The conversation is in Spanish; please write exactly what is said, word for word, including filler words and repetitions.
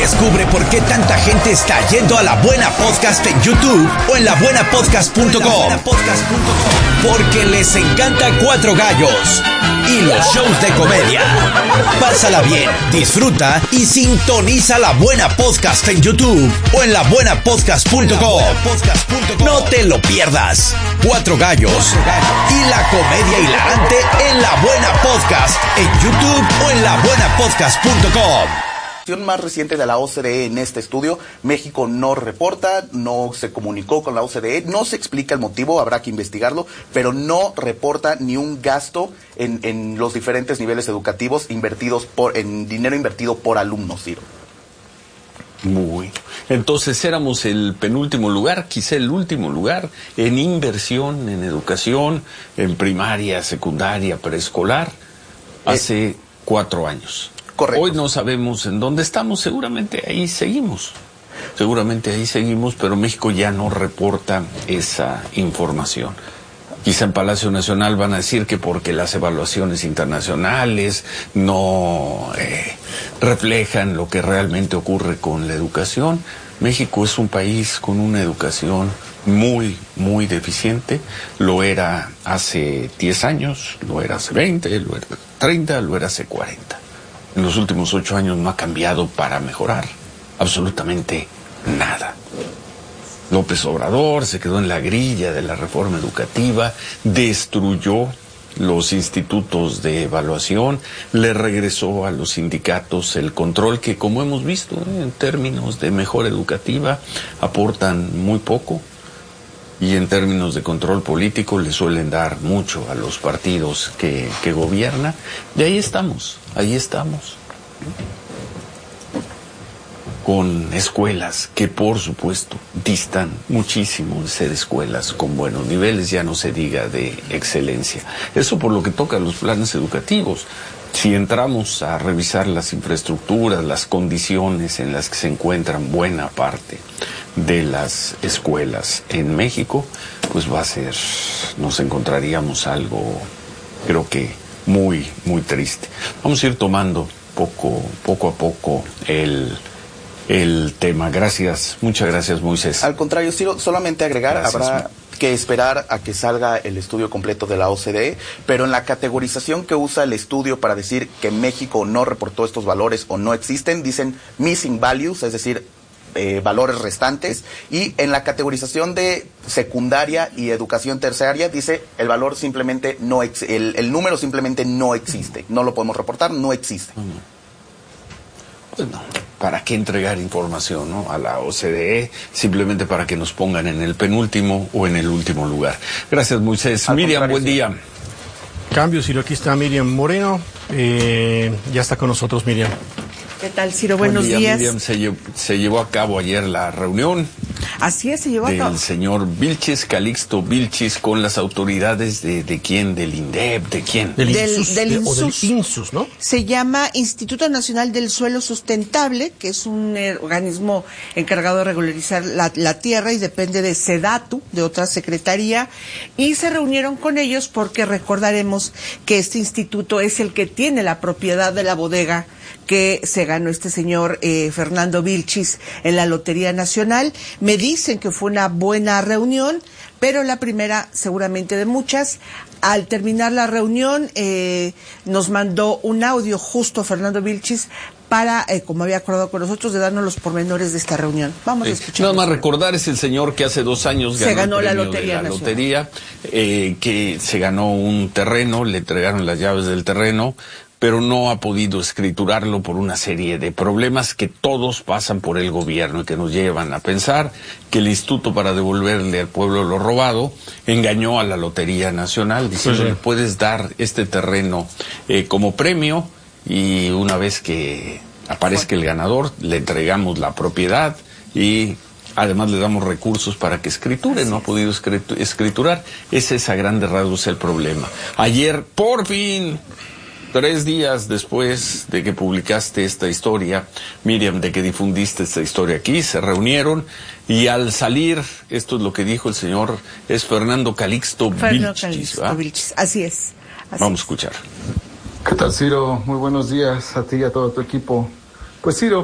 Descubre por qué tanta gente está yendo a La Buena Podcast en YouTube o en la buena podcast punto com. Porque les encanta Cuatro Gallos y los shows de comedia. Pásala bien, disfruta y sintoniza La Buena Podcast en YouTube o en la buena podcast punto com. No te lo pierdas. Cuatro Gallos y la comedia hilarante en La Buena Podcast en YouTube o en la buena podcast punto com. Más reciente de la O C D E en este estudio, México no reporta, no se comunicó con la O C D E, no se explica el motivo, habrá que investigarlo, pero no reporta ni un gasto en, en los diferentes niveles educativos invertidos por, en dinero invertido por alumnos, Ciro. Muy. Entonces éramos el penúltimo lugar, quizá el último lugar, en inversión, en educación, en primaria, secundaria, preescolar, hace eh, cuatro años. Correcto. Hoy no sabemos en dónde estamos, seguramente ahí seguimos. Seguramente ahí seguimos, pero México ya no reporta esa información. Quizá en Palacio Nacional van a decir que porque las evaluaciones internacionales no eh, reflejan lo que realmente ocurre con la educación. México es un país con una educación muy, muy deficiente. Lo era hace diez años, lo era hace veinte, lo era treinta, lo era hace cuarenta. En los últimos ocho años no ha cambiado para mejorar absolutamente nada. López Obrador se quedó en la grilla de la reforma educativa, destruyó los institutos de evaluación, le regresó a los sindicatos el control que, como hemos visto, ¿eh? en términos de mejora educativa, aportan muy poco. Y en términos de control político le suelen dar mucho a los partidos que, que gobiernan. Y ahí estamos, ahí estamos. Con escuelas que, por supuesto, distan muchísimo de ser escuelas con buenos niveles, ya no se diga de excelencia. Eso por lo que toca a los planes educativos. Si entramos a revisar las infraestructuras, las condiciones en las que se encuentran buena parte de las escuelas en México, pues va a ser, nos encontraríamos algo, creo que muy, muy triste. Vamos a ir tomando poco, poco a poco el, el tema. Gracias, muchas gracias, Moisés. Al contrario, Ciro, solamente agregar, Gracias, habrá ma. que esperar a que salga el estudio completo de la O C D E, pero en la categorización que usa el estudio para decir que México no reportó estos valores o no existen, dicen missing values, es decir, Eh, valores restantes, y en la categorización de secundaria y educación terciaria dice el valor simplemente no ex el, el número simplemente no existe, no lo podemos reportar, no existe. Pues no, ¿para qué entregar información, no, a la O C D E? Simplemente para que nos pongan en el penúltimo o en el último lugar. Gracias, Moisés. Al Miriam, buen sí. día. Cambio, Ciro, aquí está Miriam Moreno, eh, ya está con nosotros Miriam. ¿Qué tal, Ciro? Buenos Buen día, días. Miriam, se, llevó, se llevó a cabo ayer la reunión Así es, se llevó a cabo. del señor Vilchis, Calixto Vilchis, con las autoridades de, de quién, del INDEP, de quién. Del, Del- INSUS, del de- o del INSUS. INSUS, ¿no? Se llama Instituto Nacional del Suelo Sustentable, que es un eh, organismo encargado de regularizar la, la tierra y depende de SEDATU, de otra secretaría, y se reunieron con ellos porque recordaremos que este instituto es el que tiene la propiedad de la bodega que se ganó este señor eh, Fernando Vilchis en la Lotería Nacional. Me dicen que fue una buena reunión, pero la primera seguramente de muchas. Al terminar la reunión eh, nos mandó un audio justo Fernando Vilchis para, eh, como había acordado con nosotros, de darnos los pormenores de esta reunión. Vamos a Eh, escuchar. nada más recordar, es el señor que hace dos años Se ganó, ganó el la premio Lotería de la Nacional. lotería, eh, que se ganó un terreno, le entregaron las llaves del terreno, pero no ha podido escriturarlo por una serie de problemas que todos pasan por el gobierno y que nos llevan a pensar que el Instituto, para devolverle al pueblo lo robado, engañó a la Lotería Nacional diciéndole, Sí, sí. puedes dar este terreno eh, como premio, y una vez que aparezca el ganador le entregamos la propiedad y además le damos recursos para que escriture. No ha podido escritu- escriturar. Ese es a grandes rasgos el problema. Ayer, por fin, tres días después de que publicaste esta historia, Miriam, de que difundiste esta historia aquí, se reunieron y al salir, esto es lo que dijo el señor, es Fernando Calixto Fernando Vilchis, Calixto ¿verdad? Vilchis. Así es. Así Vamos a es. escuchar. ¿Qué tal, Ciro? Muy buenos días a ti y a todo tu equipo. Pues, Ciro,